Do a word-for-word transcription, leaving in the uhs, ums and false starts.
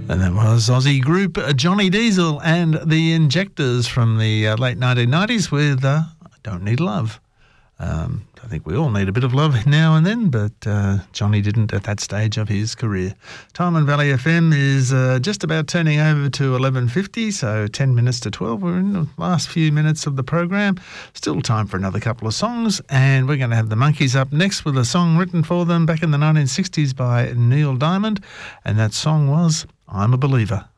And that was Aussie group Johnny Diesel and the Injectors from the uh, late nineteen nineties with uh, I Don't Need Love. Um, I think we all need a bit of love now and then, but uh, Johnny didn't at that stage of his career. Time on Valley F M is uh, just about turning over to eleven fifty, so ten minutes to twelve. We're in the last few minutes of the program. Still time for another couple of songs, and we're going to have the Monkees up next with a song written for them back in the nineteen sixties by Neil Diamond, and that song was I'm a Believer.